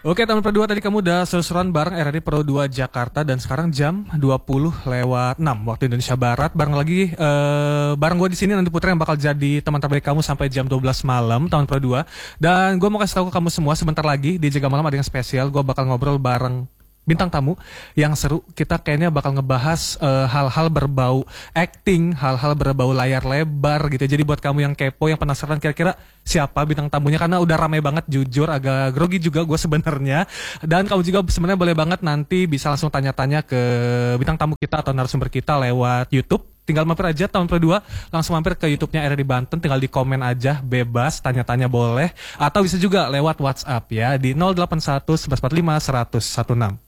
Oke, tahun Pro 2 tadi kamu udah seru-seruan bareng RRI Pro 2 Jakarta dan sekarang jam 20:06 waktu Indonesia Barat. Bareng gue di sini nanti Putra yang bakal jadi teman terbaik kamu sampai jam 12 malam tahun Pro 2. Dan gue mau kasih tahu ke kamu semua sebentar lagi di Jaga Malam ada yang spesial. Gue bakal ngobrol bareng bintang tamu yang seru. Kita kayaknya bakal ngebahas hal-hal berbau acting, hal-hal berbau layar lebar gitu. Jadi buat kamu yang kepo, yang penasaran kira-kira siapa bintang tamunya, karena udah ramai banget, jujur agak grogi juga gue sebenarnya. Dan kamu juga sebenarnya boleh banget nanti bisa langsung tanya-tanya ke bintang tamu kita atau narasumber kita lewat YouTube. Tinggal mampir aja tahun Pro 2, langsung mampir ke YouTube-nya RRI Banten, tinggal di komen aja, bebas, tanya-tanya boleh. Atau bisa juga lewat WhatsApp ya, di 081 1145 116.